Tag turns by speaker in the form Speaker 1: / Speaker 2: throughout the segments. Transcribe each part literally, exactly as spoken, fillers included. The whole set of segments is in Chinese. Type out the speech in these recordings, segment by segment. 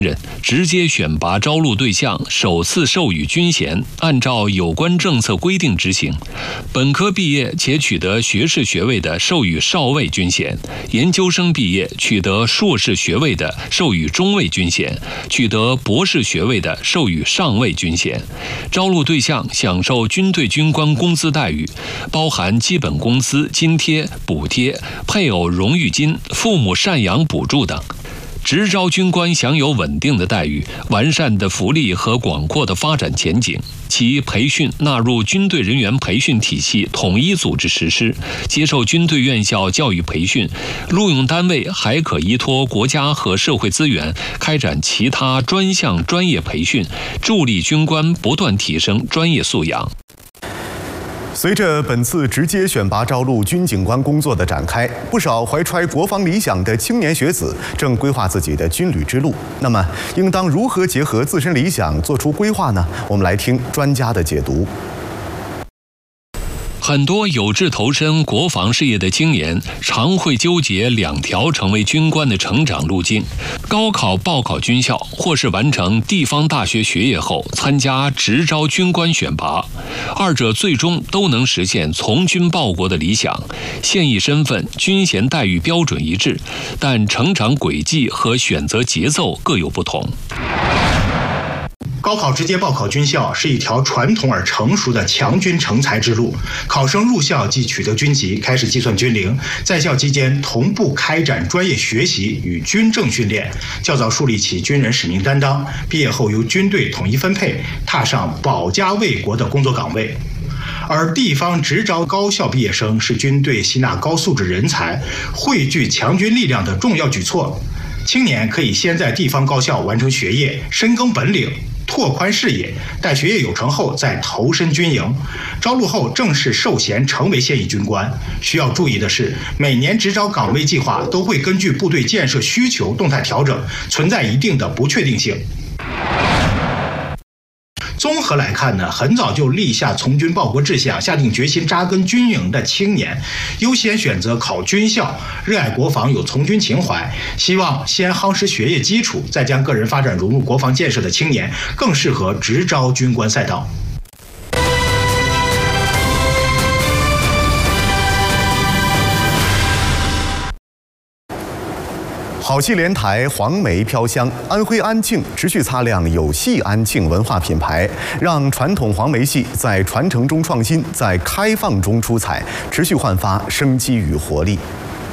Speaker 1: 人直接选拔招录对象，首次授予军衔，按照有关政策规定执行。本科毕业且取得学士学位的，授予少尉军衔；研究生毕业取得硕士学位的，授予中尉军衔；取得博士学位的，授予上尉军衔。招录对象享受军队军官工资待遇，包含基本工资、津贴、补贴、配偶荣誉金、父母赡养补助等。直招军官享有稳定的待遇、完善的福利和广阔的发展前景。其培训纳入军队人员培训体系统一组织实施，接受军队院校教育培训。录用单位还可依托国家和社会资源，开展其他专项专业培训，助力军官不断提升专业素养。
Speaker 2: 随着本次直接选拔招录军警官工作的展开，不少怀揣国防理想的青年学子正规划自己的军旅之路。那么，应当如何结合自身理想做出规划呢？我们来听专家的解读。
Speaker 1: 很多有志投身国防事业的青年，常会纠结两条成为军官的成长路径：高考报考军校，或是完成地方大学学业后参加直招军官选拔。二者最终都能实现从军报国的理想，现役身份、军衔待遇标准一致，但成长轨迹和选择节奏各有不同。
Speaker 3: 高考直接报考军校是一条传统而成熟的强军成才之路。考生入校即取得军籍，开始计算军龄，在校期间同步开展专业学习与军政训练，较早树立起军人使命担当。毕业后由军队统一分配，踏上保家卫国的工作岗位。而地方直招高校毕业生是军队吸纳高素质人才、汇聚强军力量的重要举措。青年可以先在地方高校完成学业，深耕本领，拓宽视野，待学业有成后再投身军营。招录后正式授衔成为现役军官。需要注意的是，每年直招岗位计划都会根据部队建设需求动态调整，存在一定的不确定性。综合来看呢，很早就立下从军报国志向、下定决心扎根军营的青年，优先选择考军校，热爱国防，有从军情怀，希望先夯实学业基础，再将个人发展融入国防建设的青年，更适合直招军官赛道。
Speaker 2: 好戏连台，黄梅飘香。安徽安庆持续擦亮有戏安庆文化品牌，让传统黄梅戏在传承中创新，在开放中出彩，持续焕发生机与活力。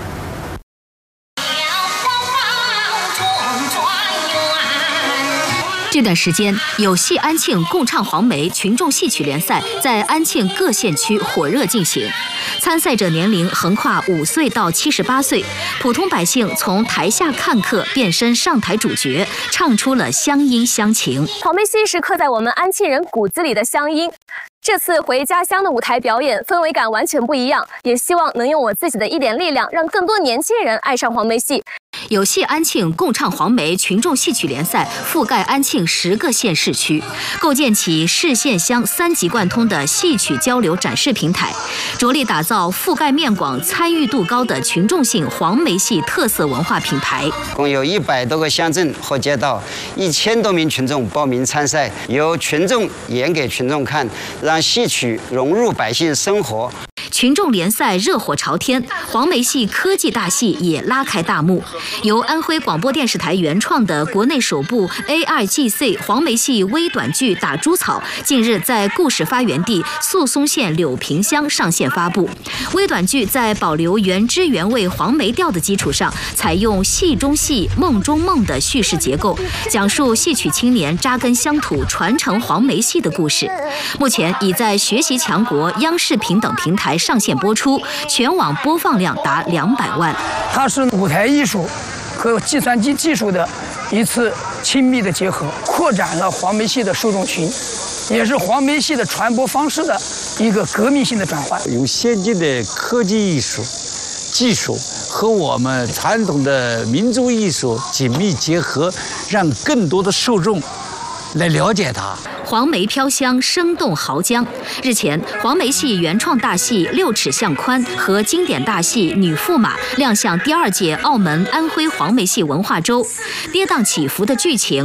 Speaker 4: 这段时间，有戏安庆共唱黄梅群众戏曲联赛在安庆各县区火热进行。参赛者年龄横跨五岁到七十八岁，普通百姓从台下看客变身上台主角，唱出了乡音乡情。
Speaker 5: 黄梅戏是刻在我们安庆人骨子里的乡音。这次回家乡的舞台表演氛围感完全不一样，也希望能用我自己的一点力量，让更多年轻人爱上黄梅戏。
Speaker 4: 有戏安庆共唱黄梅群众戏曲联赛覆盖安庆十个县市区，构建起市县乡三级贯通的戏曲交流展示平台，着力打造覆盖面广、参与度高的群众性黄梅戏特色文化品牌。
Speaker 6: 共有一百多个乡镇和街道，一千多名群众报名参赛，由群众演给群众看，让戏曲融入百姓生活。
Speaker 4: 群众联赛热火朝天，黄梅戏科技大戏也拉开大幕。由安徽广播电视台原创的国内首部 A R G C 黄梅戏微短剧《打猪草》，近日在故事发源地宿松县柳平乡上线发布。微短剧在保留原汁原味黄梅调的基础上，采用戏中戏、梦中梦的叙事结构，讲述戏曲青年扎根乡土、传承黄梅戏的故事。目前已在学习强国、央视频等平台上线播出，全网播放量达两百万。
Speaker 7: 它是舞台艺术和计算机技术的一次亲密的结合，扩展了黄梅戏的受众群，也是黄梅戏的传播方式的一个革命性的转换。
Speaker 8: 用先进的科技艺术、技术和我们传统的民族艺术紧密结合，让更多的受众来了解它。
Speaker 4: 黄梅飘香，生动豪江。日前，黄梅戏原创大戏《六尺巷宽》和经典大戏《女驸马》亮相第二届澳门安徽黄梅戏文化周。跌宕起伏的剧情